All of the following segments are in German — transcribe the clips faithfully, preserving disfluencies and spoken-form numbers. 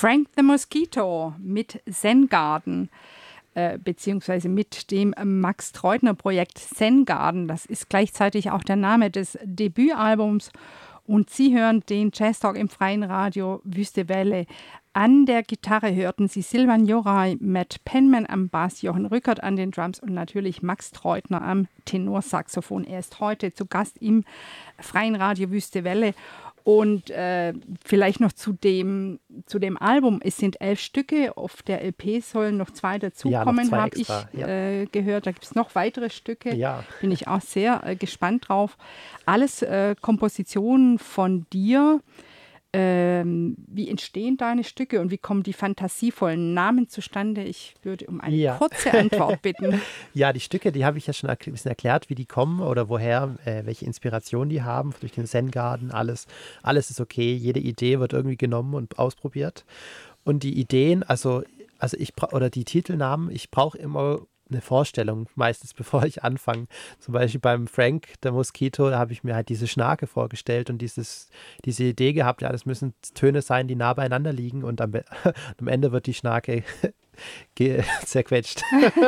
Frank the Mosquito mit Zen Garden, äh, beziehungsweise mit dem Max Treutner-Projekt Zen Garden. Das ist gleichzeitig auch der Name des Debütalbums. Und Sie hören den Jazz Talk im Freien Radio Wüste Welle. An der Gitarre hörten Sie Silvan Joray, Matt Penman am Bass, Jochen Rückert an den Drums und natürlich Max Treutner am Tenorsaxophon. Er ist heute zu Gast im Freien Radio Wüste Welle. Und äh, vielleicht noch zu dem, zu dem Album. Es sind elf Stücke. Auf der L P sollen noch zwei dazukommen, ja, habe ich ja. äh, gehört. Da gibt es noch weitere Stücke. Ja. Bin ich auch sehr äh, gespannt drauf. Alles äh, Kompositionen von dir. Ähm, wie entstehen deine Stücke und wie kommen die fantasievollen Namen zustande? Ich würde um eine ja. kurze Antwort bitten. Ja, die Stücke, die habe ich ja schon ein bisschen erklärt, wie die kommen oder woher, äh, welche Inspiration die haben, durch den Zen Garden, alles, alles ist okay. Jede Idee wird irgendwie genommen und ausprobiert. Und die Ideen, also, also ich bra- oder die Titelnamen, ich brauche immer eine Vorstellung, meistens bevor ich anfange. Zum Beispiel beim Frank, der Mosquito, da habe ich mir halt diese Schnarke vorgestellt und dieses, diese Idee gehabt, ja, das müssen Töne sein, die nah beieinander liegen und am, am Ende wird die Schnarke ge- zerquetscht.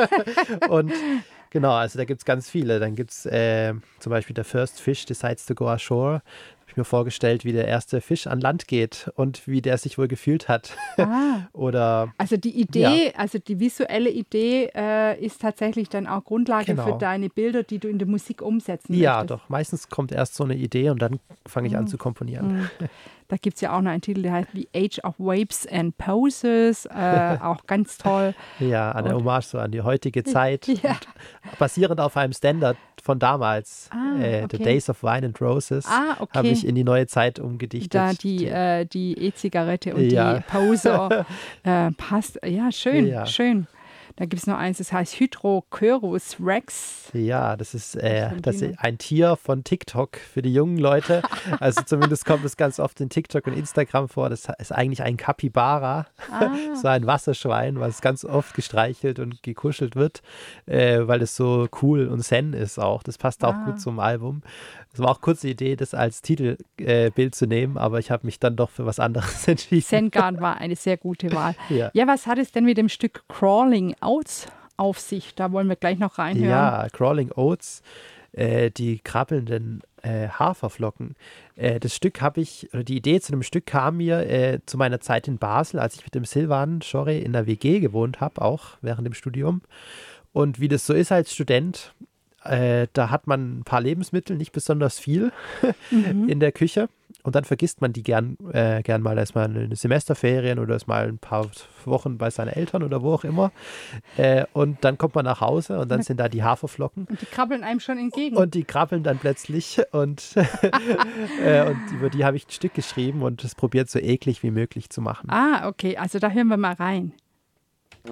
Und genau, also da gibt es ganz viele. Dann gibt es äh, zum Beispiel der First Fish Decides to Go Ashore. Habe ich mir vorgestellt, wie der erste Fisch an Land geht und wie der sich wohl gefühlt hat. Ah. Oder Also die Idee, ja. also die visuelle Idee äh, ist tatsächlich dann auch Grundlage Genau. für deine Bilder, die du in der Musik umsetzen Ja, möchtest. doch. Meistens kommt erst so eine Idee und dann fange ich an zu komponieren. Mhm. Da gibt es ja auch noch einen Titel, der heißt The Age of Waves and Poses, äh, auch ganz toll. Ja, eine Und- Hommage so an die heutige Zeit. Ja. Und basierend auf einem Standard von damals, Ah, äh, okay. The Days of Wine and Roses, Ah, okay. habe ich in die neue Zeit umgedichtet. Da die äh, die E-Zigarette und Ja. die Pause äh, passt. Ja, schön, Ja. schön. Da gibt es noch eins, das heißt Hydrochörus Rex. Ja, das ist, äh, von das Dino. ist ein Tier von TikTok für die jungen Leute. Also zumindest kommt es ganz oft in TikTok und Instagram vor. Das ist eigentlich ein Capybara, Ah. so ein Wasserschwein, was ganz oft gestreichelt und gekuschelt wird, äh, weil es so cool und zen ist auch. Das passt auch Ah. gut zum Album. Es war auch kurz die Idee, das als Titelbild äh, Bild zu nehmen, aber ich habe mich dann doch für was anderes entschieden. Zen Garden war eine sehr gute Wahl. Ja. Ja, was hat es denn mit dem Stück Crawling Oats auf sich? Da wollen wir gleich noch reinhören. Ja, Crawling Oats, äh, die krabbelnden äh, Haferflocken. Äh, das Stück habe ich, oder die Idee zu dem Stück kam mir äh, zu meiner Zeit in Basel, als ich mit dem Silvan Schorre in der W G gewohnt habe, auch während dem Studium. Und wie das so ist als Student, äh, da hat man ein paar Lebensmittel, nicht besonders viel Mhm. in der Küche. Und dann vergisst man die gern, äh, gern mal, da ist mal eine Semesterferien oder ist mal ein paar Wochen bei seinen Eltern oder wo auch immer. Äh, und dann kommt man nach Hause und dann sind da die Haferflocken. Und die krabbeln einem schon entgegen. Und die krabbeln dann plötzlich und, äh, und über die habe ich ein Stück geschrieben und es probiert so eklig wie möglich zu machen. ah, okay, also da hören wir mal rein.